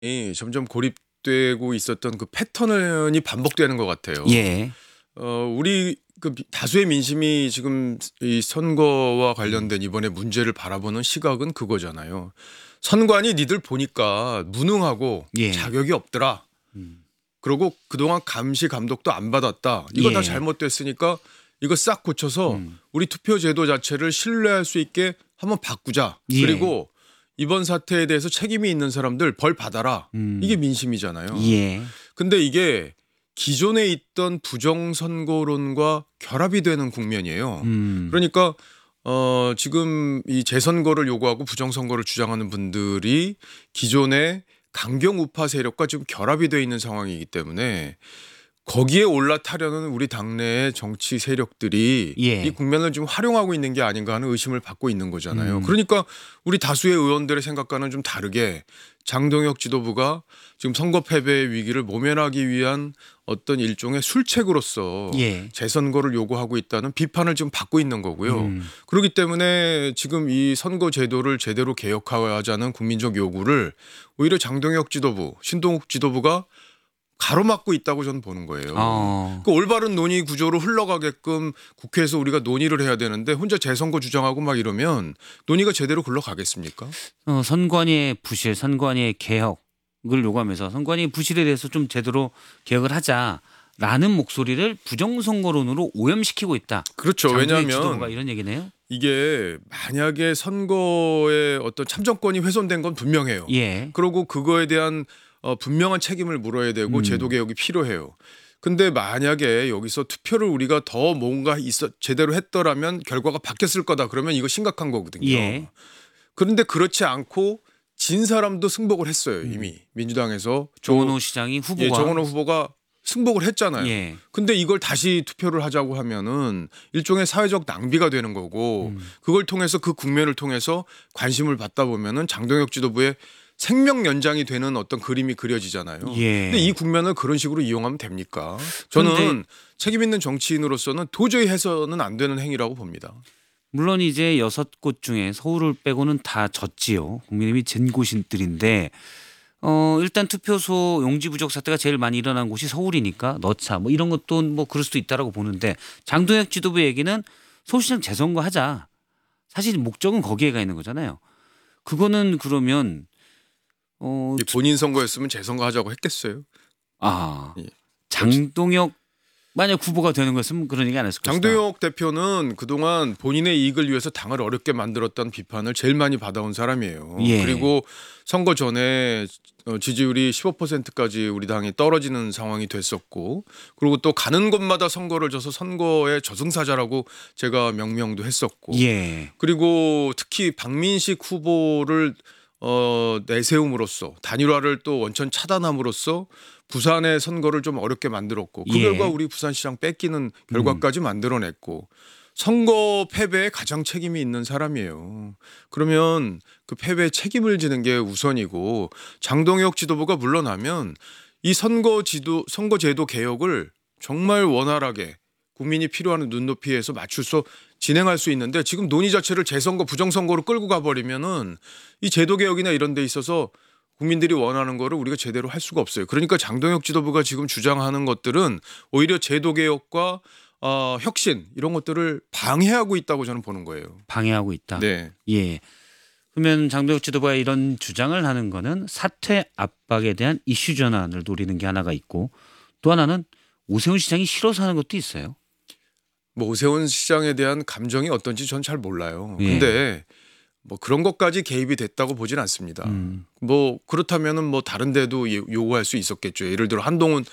점점 고립되고 있었던 그 패턴이 반복되는 것 같아요. 예. 우리 그 다수의 민심이 지금 이 선거와 관련된 이번에 문제를 바라보는 시각은 그거잖아요. 선관위 니들 보니까 무능하고 예. 자격이 없더라. 음. 그리고 그동안 감시 감독도 안 받았다. 이거 다 예. 잘못됐으니까 이거 싹 고쳐서 음. 우리 투표 제도 자체를 신뢰할 수 있게 한번 바꾸자. 예. 그리고 이번 사태에 대해서 책임이 있는 사람들 벌 받아라. 이게 민심이잖아요. 예. 근데 이게 기존에 있던 부정선거론과 결합이 되는 국면이에요. 그러니까 지금 이 재선거를 요구하고 부정선거를 주장하는 분들이 기존의 강경 우파 세력과 지금 결합이 되어 있는 상황이기 때문에 거기에 올라타려는 우리 당내의 정치 세력들이 예. 이 국면을 좀 활용하고 있는 게 아닌가 하는 의심을 받고 있는 거잖아요. 그러니까 우리 다수의 의원들의 생각과는 좀 다르게 장동혁 지도부가 지금 선거 패배의 위기를 모면하기 위한 어떤 일종의 술책으로서 예. 재선거를 요구하고 있다는 비판을 지금 받고 있는 거고요. 그렇기 때문에 지금 이 선거 제도를 제대로 개혁하자는 국민적 요구를 오히려 장동혁 지도부, 신동욱 지도부가 가로막고 있다고 저는 보는 거예요. 그 올바른 논의 구조로 흘러가게끔 국회에서 우리가 논의를 해야 되는데 혼자 재선거 주장하고 막 이러면 논의가 제대로 굴러가겠습니까? 선관위의 부실, 선관위의 개혁을 요구하면서 선관위 부실에 대해서 좀 제대로 개혁을 하자라는 목소리를 부정선거론으로 오염시키고 있다. 그렇죠. 장동혁 지도부가 왜냐하면 이런 얘기네요. 이게 만약에 선거에 어떤 참정권이 훼손된 건 분명해요. 예. 그리고 그거에 대한 분명한 책임을 물어야 되고 제도 개혁이 필요해요. 근데 만약에 여기서 투표를 우리가 더 뭔가 제대로 했더라면 결과가 바뀌었을 거다. 그러면 이거 심각한 거거든요. 예. 그런데 그렇지 않고 진 사람도 승복을 했어요. 이미 민주당에서 정원호 시장이 후보가. 예, 정원호 후보가 승복을 했잖아요. 예. 근데 이걸 다시 투표를 하자고 하면은 일종의 사회적 낭비가 되는 거고 그걸 통해서 그 국면을 통해서 관심을 받다 보면은 장동혁 지도부의 생명 연장이 되는 어떤 그림이 그려지잖아요. 예. 근데 이 국면을 그런 식으로 이용하면 됩니까? 저는 그런데 책임 있는 정치인으로서는 도저히 해서는 안 되는 행위라고 봅니다. 물론 이제 6곳 중에 서울을 빼고는 다 졌지요. 국민의힘이 진 곳들인데 일단 투표소 용지 부족 사태가 제일 많이 일어난 곳이 서울이니까 넣자 뭐 이런 것도 뭐 그럴 수도 있다라고 보는데 장동혁 지도부 얘기는 서울시장 재선거 하자. 사실 목적은 거기에 가 있는 거잖아요. 그거는 그러면 본인 선거였으면 재선거 하자고 했겠어요. 예. 장동혁 만약 후보가 되는 거였으면 그런 얘기 안 했을 것이다. 장동혁 대표는 그동안 본인의 이익을 위해서 당을 어렵게 만들었다는 비판을 제일 많이 받아온 사람이에요. 예. 그리고 선거 전에 지지율이 15%까지 우리 당이 떨어지는 상황이 됐었고 그리고 또 가는 곳마다 선거를 져서 선거의 저승사자라고 제가 명명도 했었고 예. 그리고 특히 박민식 후보를 내세움으로써 단일화를 또 원천 차단함으로써 부산의 선거를 좀 어렵게 만들었고 그 예. 결과 우리 부산시장 뺏기는 결과까지 만들어냈고 선거 패배에 가장 책임이 있는 사람이에요. 그러면 그 패배에 책임을 지는 게 우선이고 장동혁 지도부가 물러나면 이 선거제도 개혁을 정말 원활하게 국민이 필요한 눈높이에서 맞춰서 진행할 수 있는데 지금 논의 자체를 재선거 부정선거로 끌고 가버리면은 이 제도 개혁이나 이런 데 있어서 국민들이 원하는 거를 우리가 제대로 할 수가 없어요. 그러니까 장동혁 지도부가 지금 주장하는 것들은 오히려 제도 개혁과 혁신 이런 것들을 방해하고 있다고 저는 보는 거예요. 방해하고 있다. 네. 예. 그러면 장동혁 지도부가 이런 주장을 하는 거는 사퇴 압박에 대한 이슈 전환을 노리는 게 하나가 있고 또 하나는 오세훈 시장이 싫어서 하는 것도 있어요. 뭐 오세훈 시장에 대한 감정이 어떤지 전 잘 몰라요. 예. 근데 뭐 그런 것까지 개입이 됐다고 보진 않습니다. 뭐 그렇다면은 뭐 다른 데도 요구할 수 있었겠죠. 예를 들어 한동훈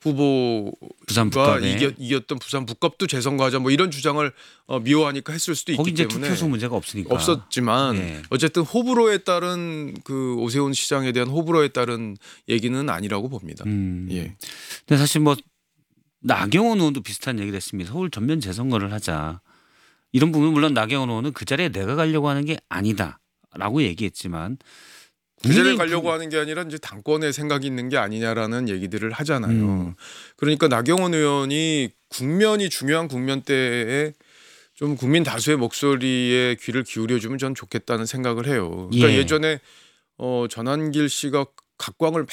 부산 후보가 북갑에. 이겼던 부산 북갑도 재선거하자 뭐 이런 주장을 미워하니까 했을 수도 거기 있기 이제 때문에 투표소 문제가 없으니까. 없었지만 예. 어쨌든 호불호에 따른 그 오세훈 시장에 대한 호불호에 따른 얘기는 아니라고 봅니다. 예. 근데 사실 뭐 나경원 의원도 비슷한 얘기를 했습니다. 서울 전면 재선거를 하자. 이런 부분 물론 나경원 의원은 그 자리에 내가 가려고 하는 게 아니다라고 얘기했지만 그 자리에 국민의힘 가려고 하는 게 아니라 이제 당권에 생각이 있는 게 아니냐라는 얘기들을 하잖아요. 그러니까 나경원 의원이 국면이 중요한 국면 때에 좀 국민 다수의 목소리에 귀를 기울여주면 전 좋겠다는 생각을 해요. 그러니까 예. 예전에 전한길 씨가 각광을